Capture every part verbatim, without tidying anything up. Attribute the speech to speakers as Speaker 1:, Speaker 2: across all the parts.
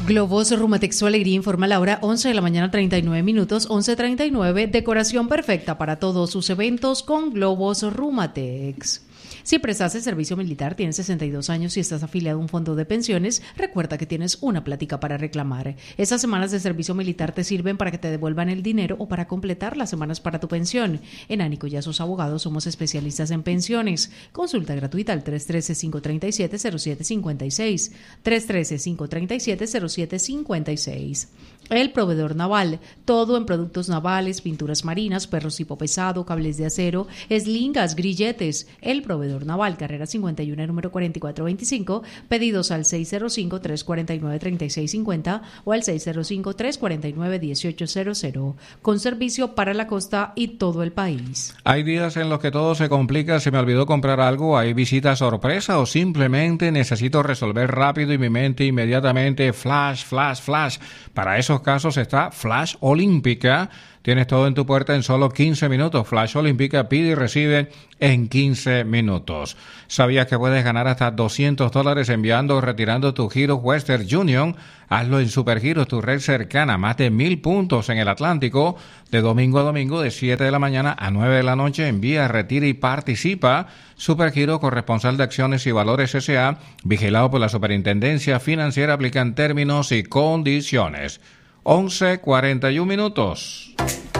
Speaker 1: Globos Rumatex, su alegría, informa la hora once de la mañana, treinta y nueve minutos, once treinta y nueve. Decoración perfecta para todos sus eventos con Globos Rumatex. Si prestaste servicio militar, tienes sesenta y dos años y estás afiliado a un fondo de pensiones, recuerda que tienes una plática para reclamar. Esas semanas de servicio militar te sirven para que te devuelvan el dinero o para completar las semanas para tu pensión. En Ánico y a sus abogados somos especialistas en pensiones. Consulta gratuita al tres uno tres, cinco tres siete, cero siete cinco seis, tres uno tres, cinco tres siete, cero siete cinco seis. El proveedor naval, todo en productos navales, pinturas marinas, perros tipo pesado, cables de acero, eslingas, grilletes. El proveedor naval, carrera cincuenta y uno, número cuarenta y cuatro veinticinco, pedidos al seis cero cinco, tres cuatro nueve, tres seis cinco cero o al seis cero cinco, tres cuatro nueve, uno ocho cero cero, con servicio para la costa y todo el país.
Speaker 2: Hay días en los que todo se complica, se me olvidó comprar algo, hay visita sorpresa o simplemente necesito resolver rápido y mi mente inmediatamente flash, flash, flash. Para esos casos está Flash Olímpica. Tienes todo en tu puerta en solo quince minutos. Flash Olímpica pide y recibe en quince minutos. ¿Sabías que puedes ganar hasta doscientos dólares enviando o retirando tu Giro Western Union? Hazlo en Supergiros, tu red cercana. Más de mil puntos en el Atlántico. De domingo a domingo, de siete de la mañana a nueve de la noche. Envía, retira y participa. Supergiro, corresponsal de Acciones y Valores S A. Vigilado por la Superintendencia Financiera. Aplican términos y condiciones. once cuarenta y un minutos.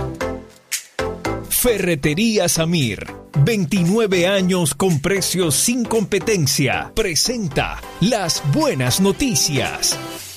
Speaker 3: Ferretería Samir, veintinueve años con precios sin competencia, presenta las buenas noticias.